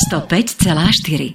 105,4.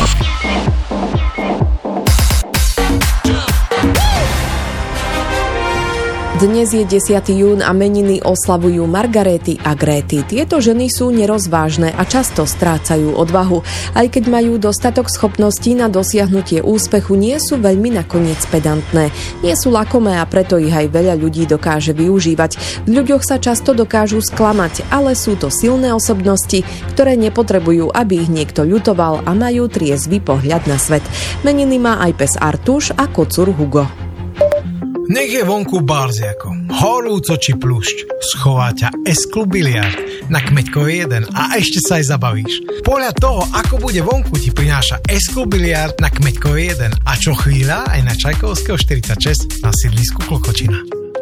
Dnes je 10. jún a meniny oslavujú Margaréty a Gréty. Tieto ženy sú nerozvážne a často strácajú odvahu. Aj keď majú dostatok schopností na dosiahnutie úspechu, nie sú veľmi nakoniec pedantné. Nie sú lakomé a preto ich aj veľa ľudí dokáže využívať. V ľuďoch sa často dokážu sklamať, ale sú to silné osobnosti, ktoré nepotrebujú, aby ich niekto ľutoval a majú triezvy pohľad na svet. Meniny má aj pes Artuš a kocúr Hugo. Nech je vonku barziako, horúco či pľúšť, schová ťa S-klub biliard na Kmeďkovej 1 a ešte sa aj zabavíš. Podľa toho, ako bude vonku, ti prináša S-klub biliard na Kmeďkovej 1 a čo chvíľa aj na Čajkovského 46 na sídlisku Klokočina.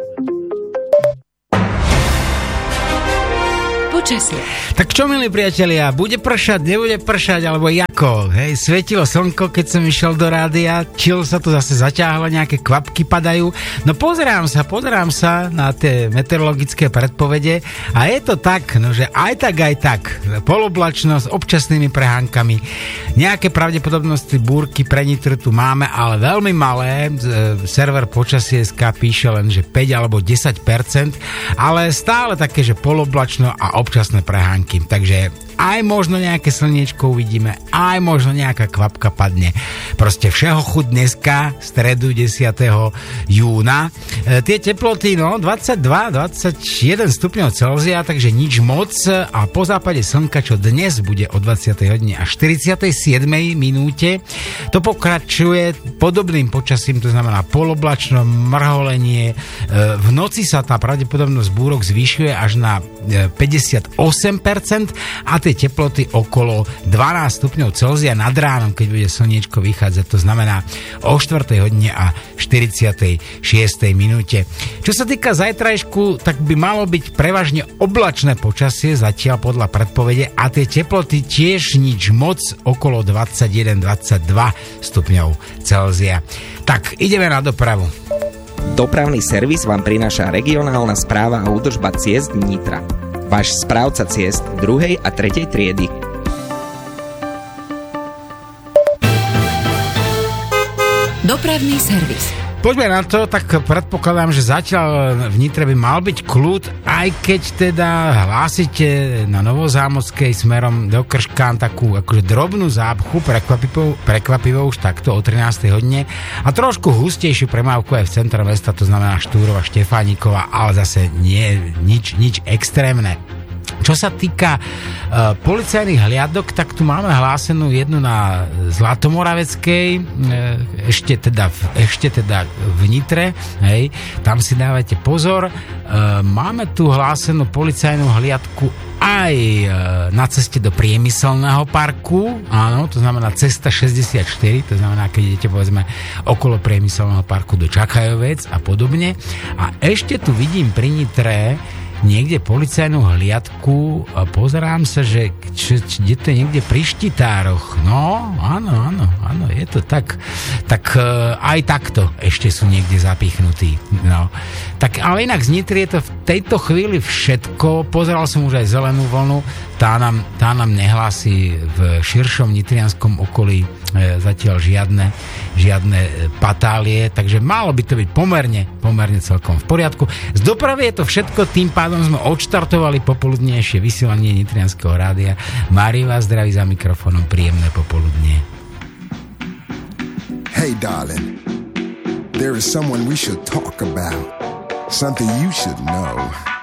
Počasie. Tak čo, milí priatelia, bude pršať, nebude pršať, alebo ako? Hej, svietilo slnko, keď som išiel do rádia, čil sa tu zase zaťahlo, nejaké kvapky padajú. No pozerám sa na tie meteorologické predpovede a je to tak, no že aj tak, poloblačno s občasnými prehánkami. Nejaké pravdepodobnosti búrky pre Nitru tu máme, ale veľmi malé. Server Počasie.sk píše len, že 5 alebo 10%, ale stále také, že poloblačno a občasné prehánky. Takže aj možno nejaké slniečko uvidíme, aj možno nejaká kvapka padne. Proste všeho chuť dneska, stredu 10. júna. Tie teploty, 22-21 stupňov Celzia, takže nič moc a po západe slnka, čo dnes bude o 20. hodine až 47. minúte, to pokračuje podobným počasím, to znamená poloblačno, mrholenie. V noci sa tá pravdepodobnosť búrok zvyšuje až na 58% a tie teploty okolo 12 stupňov Celzia nad ránom, keď bude slniečko vychádzať, to znamená o 4. hodine a 46. minúte. Čo sa týka zajtrajšku, tak by malo byť prevažne oblačné počasie, zatiaľ podľa predpovede, a tie teploty tiež nič moc, okolo 21-22 stupňov Celzia. Tak, ideme na dopravu. Dopravný servis vám prináša regionálna správa a údržba ciest Nitra. Váš správca ciest 2. a 3. triedy. Dopravný servis. Poďme na to, tak predpokladám, že zatiaľ v Nitre by mal byť kľud, aj keď teda hlásite na Novozámockej smerom do Krškán takú akože drobnú zápchu, prekvapivo už takto o 13. hodine a trošku hustejšiu premávku aj v centre mesta, to znamená Štúrova, Štefánikova, ale zase nie nič extrémne. Čo sa týka policajných hliadok, tak tu máme hlásenú jednu na Zlatomoraveckej, ešte teda v Nitre, hej, tam si dávajte pozor. Máme tu hlásenú policajnú hliadku aj na ceste do priemyselného parku, áno, to znamená cesta 64, to znamená, keď idete povedzme okolo priemyselného parku do Čakajovec a podobne. A ešte tu vidím pri Nitre niekde policajnú hliadku a pozerám sa, že kde to je niekde pri Štitároch. No, áno, je to tak. Tak aj takto ešte sú niekde zapichnutí. No. Tak, ale inak z Nitry je to v tejto chvíli všetko. Pozeral som už aj zelenú vlnu. Tá nám nehlási v širšom nitrianskom okolí zatiaľ žiadne patálie, takže malo by to byť pomerne celkom v poriadku. Z dopravy je to všetko, tým pádom sme odštartovali popoludnejšie vysielanie Nitrianskeho rádia. Mári vás zdraví za mikrofónom, príjemné popoludnie. Hey darling, there is someone we should talk about, something you should know.